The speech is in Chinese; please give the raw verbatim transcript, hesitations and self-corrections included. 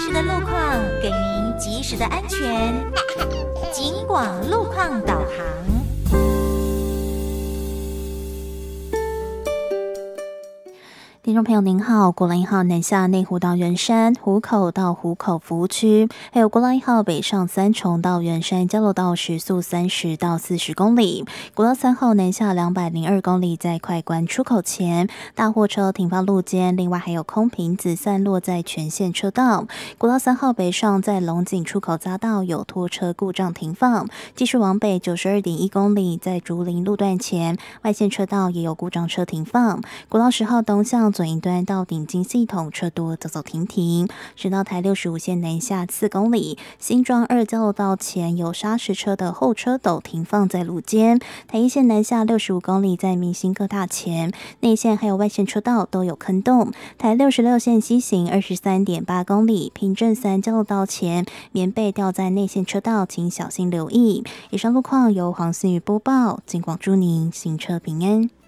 时的路况，给您及时的安全。警广路况导航。听众朋友您好，国兰一号南下内湖到圆山，湖口到湖口服务区，还有国兰一号北上三重到圆山交流道时速三十到四十公里，国道三号南下两百零二公里，在快关出口前，大货车停放路肩，另外还有空瓶子散落在全线车道。国道三号北上在龙井出口匝道有拖车故障停放，继续往北九十二点一公里，在竹林路段前外线车道也有故障车停放。国道十号东向左一端到顶金系统车多走走停停，直到台六十五线南下四公里，新庄二交流道前有砂石车的后车斗停放在路肩，台一线南下六十五公里，在明星科大前内线还有外线车道都有坑洞，台六十六线西行二十三点八公里，平镇三交流道前棉被掉在内线车道，请小心留意。以上路况由黄思雨播报，警广祝您行车平安。